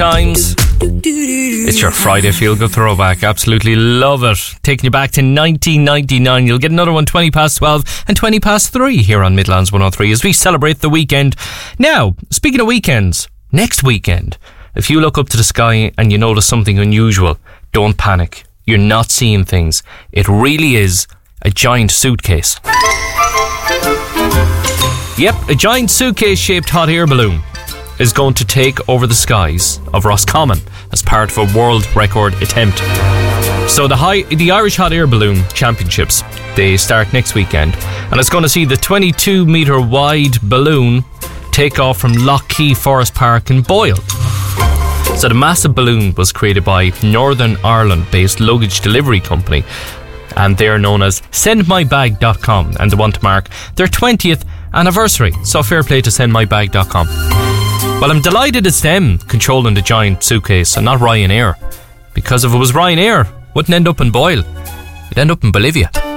Times. It's your Friday Feel Good Throwback. Absolutely love it. Taking you back to 1999. You'll get another one 20 past 12 and 20 past 3 here on Midlands 103 as we celebrate the weekend. Now, speaking of weekends, next weekend, if you look up to the sky and you notice something unusual, don't panic. You're not seeing things. It really is a giant suitcase. Yep, a giant suitcase-shaped hot air balloon is going to take over the skies of Roscommon as part of a world record attempt. So the Irish Hot Air Balloon Championships, they start next weekend, and it's going to see the 22 metre wide balloon take off from Lochkey Forest Park in Boyle. So the massive balloon was created by Northern Ireland based luggage delivery company, and they're known as sendmybag.com, and they want to mark their 20th anniversary. So fair play to sendmybag.com. Well, I'm delighted it's them controlling the giant suitcase and not Ryanair, because if it was Ryanair, it wouldn't end up in Boyle, it'd end up in Bolivia.